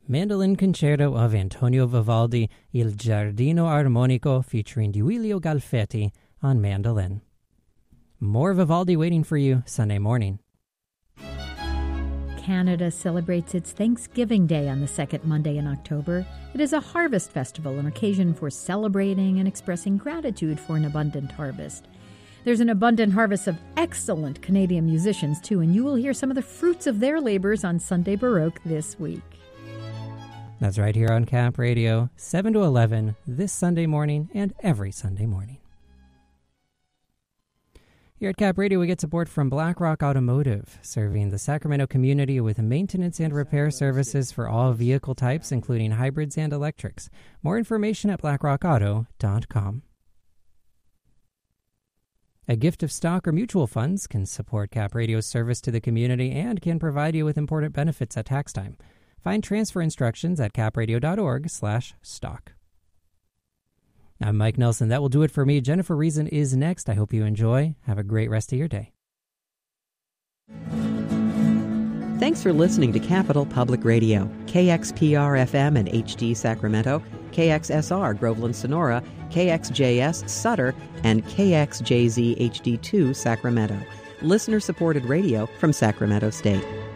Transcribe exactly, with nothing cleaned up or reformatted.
Mandolin Concerto of Antonio Vivaldi, Il Giardino Armonico, featuring Duilio Galfetti on mandolin. More Vivaldi waiting for you Sunday morning. Canada celebrates its Thanksgiving Day on the second Monday in October. It is a harvest festival, an occasion for celebrating and expressing gratitude for an abundant harvest. There's an abundant harvest of excellent Canadian musicians, too, and you will hear some of the fruits of their labors on Sunday Baroque this week. That's right here on Cap Radio, seven to eleven, this Sunday morning and every Sunday morning. Here at Cap Radio, we get support from BlackRock Automotive, serving the Sacramento community with maintenance and repair services for all vehicle types, including hybrids and electrics. More information at black rock auto dot com. A gift of stock or mutual funds can support Cap Radio's service to the community and can provide you with important benefits at tax time. Find transfer instructions at capradio dot org slash stock. I'm Mike Nelson. That will do it for me. Jennifer Reason is next. I hope you enjoy. Have a great rest of your day. Thanks for listening to Capital Public Radio, K X P R F M and H D Sacramento, K X S R Groveland Sonora, K X J S Sutter, and K X J Z H D two Sacramento. Listener-supported radio from Sacramento State.